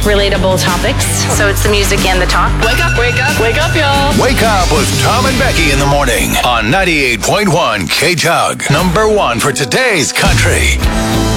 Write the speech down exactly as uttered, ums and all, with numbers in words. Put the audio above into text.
relatable topics. So it's the music and the talk. Wake up, wake up, wake up, y'all. Wake up with Tom and Becky in the morning on ninety-eight point one K-Jug. Number one for today's country.